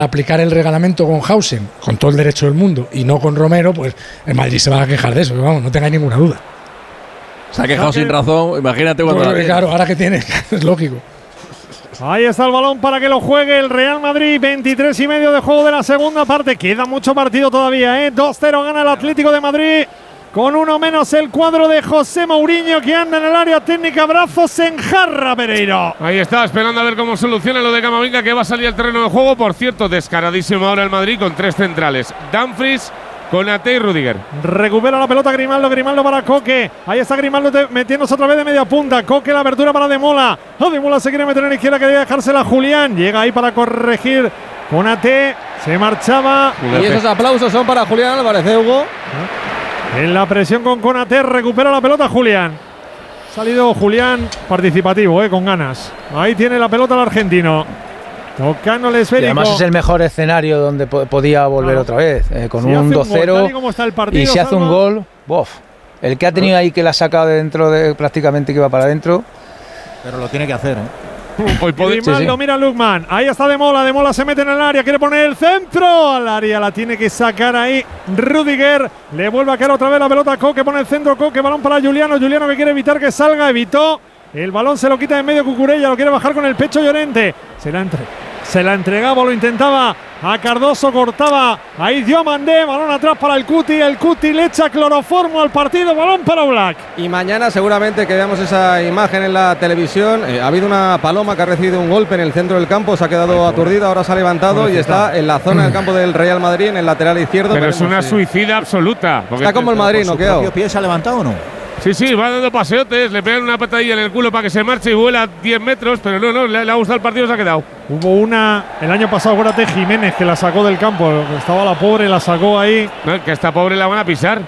aplicar el reglamento con Hausen, con todo el derecho del mundo, y no con Romero, pues el Madrid se va a quejar de eso, vamos, no tengáis ninguna duda. Se ha quejado sin razón, imagínate cuando la claro, ahora que tiene, es lógico. Ahí está el balón para que lo juegue el Real Madrid. 23 y medio de juego de la segunda parte. Queda mucho partido todavía, 2-0 gana el Atlético de Madrid. Con uno menos el cuadro de José Mourinho, que anda en el área técnica. Brazos en jarra, Pereiro. Ahí está, esperando a ver cómo soluciona lo de Camavinga, que va a salir al terreno de juego. Por cierto, descaradísimo ahora el Madrid con 3 centrales: Dumfries, Konaté y Rüdiger. Recupera la pelota Grimaldo, Grimaldo para Coque. Ahí está Grimaldo metiéndose otra vez de media punta. Coque, la abertura para Demola. Demola se quiere meter en la izquierda, quería dejársela a Julián. Llega ahí para corregir Konaté. Se marchaba. Y esos aplausos son para Julián Álvarez, Hugo. En la presión con Konaté, recupera la pelota Julián. Ha salido Julián participativo, con ganas. Ahí tiene la pelota el argentino. Tocando el esférico. Y además es el mejor escenario donde podía volver otra vez. Con si un 2-0 y si hace un gol, el que ha tenido ahí que la ha sacado de dentro, prácticamente que iba para adentro. Pero lo tiene que hacer, Grimaldo, mira Lukman. Ahí está Demola. Demola se mete en el área. Quiere poner el centro al área. La tiene que sacar ahí Rüdiger. Le vuelve a caer otra vez la pelota a Coque. Pone el centro Coque. Balón para Juliano. Juliano que quiere evitar que salga. Evitó. El balón se lo quita en medio Cucurella. Lo quiere bajar con el pecho Llorente. Se la entregaba, lo intentaba a Cardoso, cortaba, ahí dio Mandé, balón atrás para el Cuti le echa cloroformo al partido, balón para Oblak. Y mañana seguramente que veamos esa imagen en la televisión. Ha habido una paloma que ha recibido un golpe en el centro del campo, se ha quedado aturdida, ahora se ha levantado y está en la zona del campo del Real Madrid, en el lateral izquierdo. Pero es una suicida absoluta. Está como el Madrid, noqueado. ¿Su propio pie se ha levantado o no? Sí, va dando paseotes, le pegan una patadilla en el culo para que se marche y vuela 10 metros, pero no, le ha gustado el partido, se ha quedado. Hubo una, el año pasado, acuérdate, Jiménez, que la sacó del campo, estaba la pobre, la sacó ahí. No, que esta pobre la van a pisar.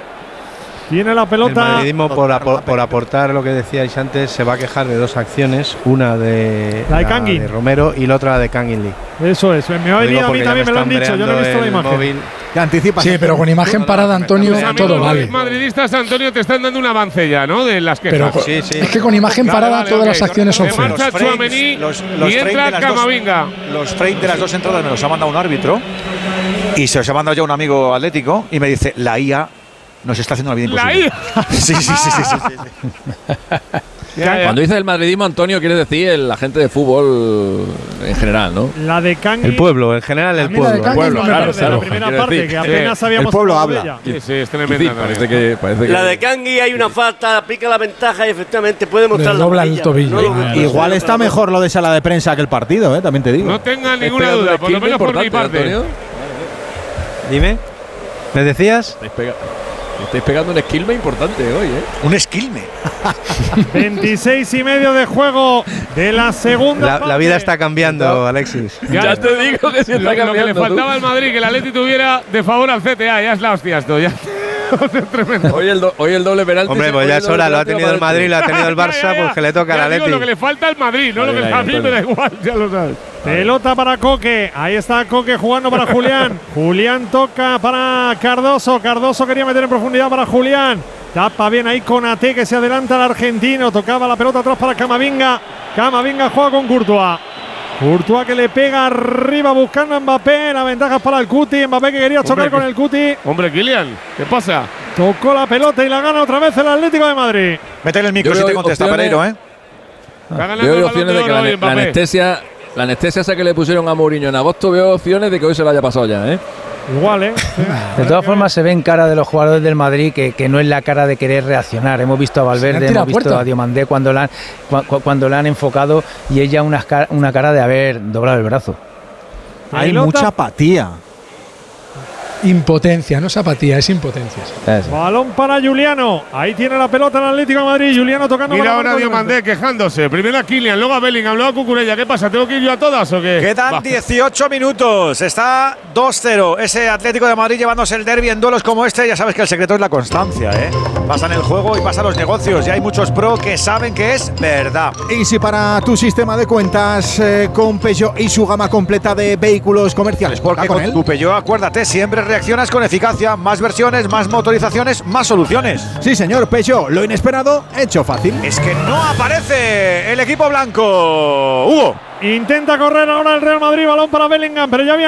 Tiene la pelota. El madridismo, por aportar lo que decíais antes, se va a quejar de 2 acciones, una de Romero y la otra de Kangin Lee. Eso es, me ha venido a mí también, me lo han dicho, yo no he visto la imagen. Sí, pero con imagen parada, Antonio, todo vale. Los madridistas, Antonio, te están dando un avance ya, ¿no? De las quejas. Pero es que con imagen parada todas las acciones son feas. Marcha Tchouaméni y entra Camavinga. Los frames de las 2 entradas me los ha mandado un árbitro y se los ha mandado ya un amigo atlético y me dice, la IA nos está haciendo la vida imposible. ¿La IA? Sí. Cuando dices el madridismo, Antonio, quiere decir la gente de fútbol en general, ¿no? La de Kangin. El pueblo, en general el pueblo. Claro, la primera parte, que apenas sabíamos. El pueblo habla. Sí, es tremenda. Parece que la de Kangin hay una falta, aplica la ventaja y efectivamente puede mostrar la dobla el tobillo. Igual está mejor lo de sala de prensa que el partido, también te digo. No tenga ninguna duda, por lo menos por mi parte. Dime, ¿me decías? Estáis pegando un esquilme importante hoy, Un esquilme. 26 y medio de juego de la segunda parte. La vida está cambiando, Alexis. Ya te digo que sí está cambiando. Lo que le faltaba al Madrid, que el Atleti tuviera de favor al CTA, ya es la hostia esto, ya. Tremendo. Hoy el doble penalti. Hombre, pues ya es hora, lo ha tenido el Madrid, lo ha tenido el Barça, pues que le toca al Atleti. Lo que le falta al Madrid, no lo que a mí me da igual, ya lo sabes. Pelota para Coque, ahí está Coque jugando para Julián. Julián toca para Cardoso. Cardoso quería meter en profundidad para Julián. Tapa bien ahí Konaté, que se adelanta al argentino. Tocaba la pelota atrás para Camavinga. Camavinga juega con Courtois. Courtois que le pega arriba buscando a Mbappé. La ventaja es para el Cuti. Mbappé que quería chocar con el Cuti. Hombre, Kylian, ¿qué pasa? Tocó la pelota y la gana otra vez el Atlético de Madrid. Métele el micro si te contesta, Pereiro, Veo opciones de que la anestesia esa que le pusieron a Mourinho en agosto, veo opciones de que hoy se lo haya pasado ya, Igual, De todas formas, se ve en cara de los jugadores del Madrid que no es la cara de querer reaccionar. Hemos visto a Valverde, hemos visto a Diomandé cuando la han enfocado y ella una cara de haber doblado el brazo. Hay mucha apatía. Impotencia, no es apatía, es impotencia. Balón para Juliano. Ahí tiene la pelota el Atlético de Madrid. Juliano tocando. Mira ahora Diomandé quejándose. Primero a Kylian, luego a Bellingham, luego a Cucurella. ¿Qué pasa? ¿Tengo que ir yo a todas o qué? Quedan 18 minutos. Está 2-0. Ese Atlético de Madrid llevándose el derbi en duelos como este. Ya sabes que el secreto es la constancia, Pasan el juego y pasan los negocios. Y hay muchos pro que saben que es verdad. Y si para tu sistema de cuentas con Peugeot y su gama completa de vehículos comerciales, porque con tu Peugeot, acuérdate, siempre reaccionas con eficacia, más versiones, más motorizaciones, más soluciones. Sí, señor, Peugeot, lo inesperado, hecho fácil. Es que no aparece el equipo blanco. Hugo. Intenta correr ahora el Real Madrid, balón para Bellingham, pero ya había